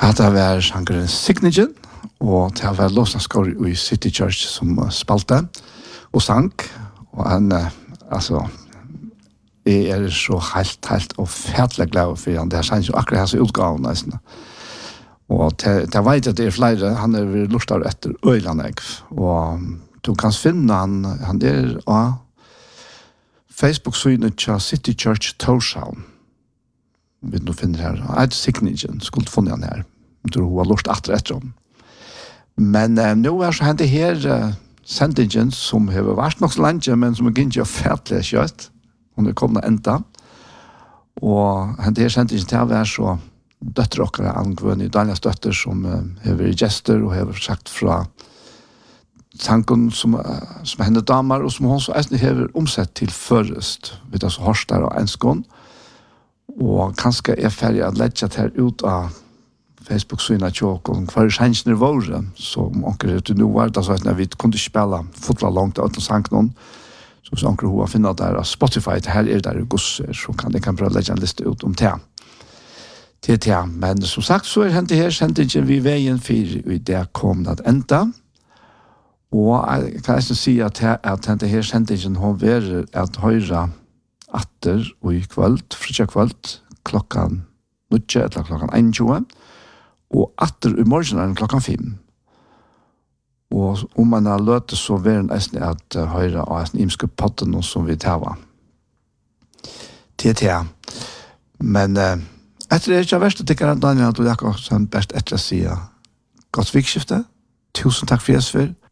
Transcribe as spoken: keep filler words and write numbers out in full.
At det var sjangeren Signigen, og det var låsnaskår i City Church som spalte og sang, og han, altså, jeg er så helt, helt og fætlig glad for han, det er sang jo akkurat hans utgaven, nesten. Og til jeg vet at det er flere, han er lurt av etter Øylandegg, og du kan finne han, han er av Facebook-synet til City Church Torshavn. Vi nu finner her, jeg er Signigen, skulle funnet han her. Jeg tror hun har lurt etter etter om. Men eh, nå er så hendt det her uh, sendingen som har vært nok så lenge, men som er ikke fætlig kjøtt. Hun er kommet enda. Og hendt det her sendingen til å være så døtter dere angående Daniels døtter som uh, har vært gjester og har sagt fra tanken som, uh, som henne damer, og som hun så eisende har omsett til først, vet du, så Horster og Enskånd. Og kanskje er ferdig at legge her ut av Facebook-synet tjåk og hver sjansen er våre, så om onker det nå var det så at vi kunne ikke spille fotla langt av sang noen, så hvis onker hun har finnet der av Spotify, det her er der i gosser, så kan jeg kan prøve å legge en liste ut om det. Til det, men som sagt så er hendt det her sendingen vi veien for i det kom det enda, og jeg kan nesten si at, at hendt det her sendingen hun vil at høyre atter og i kvöld, frutja kvöld, klokkan nutje, eller klokkan einogtjúgu, og atter i morgenen klokkan fem. Og om man har løtet så vil en eisne at uh, høyre av eisne imske potten som vi tava. Til til. Men uh, etter det er ikke verst at det Daniel, at du er akkurat som best etter å si godt vikskifte. Tusen takk for Jesus for.